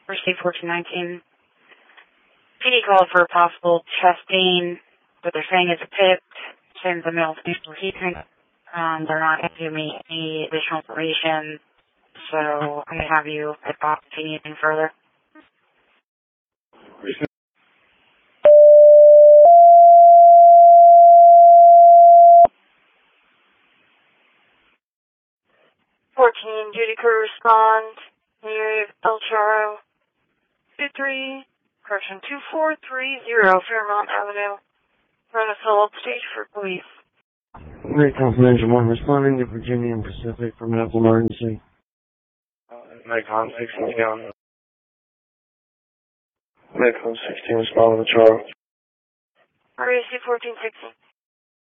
Receive 1419. PD called for possible chest pain, but they're saying it's a PIP, saying the male heating. They're not going to give me any additional information, so I'm going to have you advise if you need anything further. Duty crew respond near El Charo 2430 Fairmont Avenue. Run a follow-up stage for police. Night Confidential 1 responding to Virginia and Pacific for medical emergency. Nikon 16 on. Nikon 16 responding to Charles. RAC 1460.